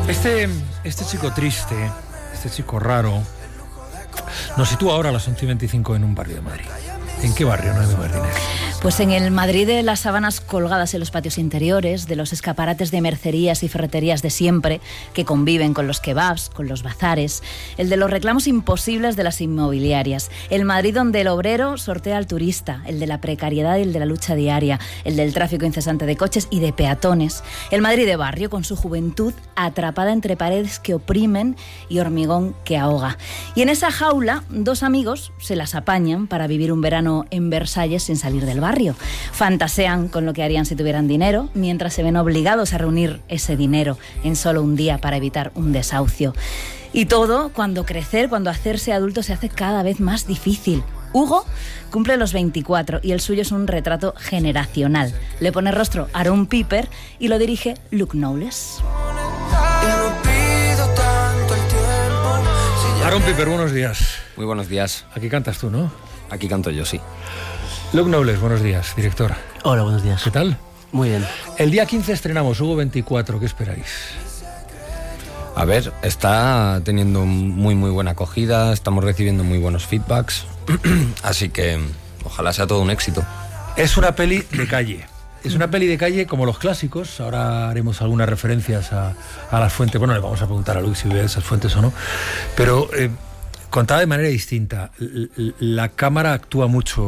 Este chico triste, este chico raro, nos sitúa ahora a las 11:25 en un barrio de Madrid. ¿En qué barrio, Noemí Martínez? Pues en el Madrid de las sábanas colgadas en los patios interiores, de los escaparates de mercerías y ferreterías de siempre, que conviven con los kebabs, con los bazares, el de los reclamos imposibles de las inmobiliarias, el Madrid donde el obrero sortea al turista, el de la precariedad y el de la lucha diaria, el del tráfico incesante de coches y de peatones, el Madrid de barrio con su juventud atrapada entre paredes que oprimen y hormigón que ahoga. Y en esa jaula, dos amigos se las apañan para vivir un verano en Versalles sin salir del barrio. Fantasean con lo que harían si tuvieran dinero, mientras se ven obligados a reunir ese dinero en solo un día para evitar un desahucio. Y todo cuando crecer, cuando hacerse adulto se hace cada vez más difícil. Hugo cumple los 24 y el suyo es un retrato generacional. Le pone rostro Aaron Piper y lo dirige Luke Knowles. Aaron Piper, buenos días. Muy buenos días. Aquí cantas tú, ¿no? Aquí canto yo, sí. Luke Knowles, buenos días, director. Hola, buenos días. ¿Qué tal? Muy bien. El día 15 estrenamos Hugo 24, ¿qué esperáis? A ver, está teniendo muy buena acogida, estamos recibiendo muy buenos feedbacks, así que ojalá sea todo un éxito. Es una peli de calle. Es una peli de calle como los clásicos. Ahora haremos algunas referencias a las fuentes. Bueno, le vamos a preguntar a Luke si ve esas fuentes o no. Pero contada de manera distinta. La cámara actúa mucho.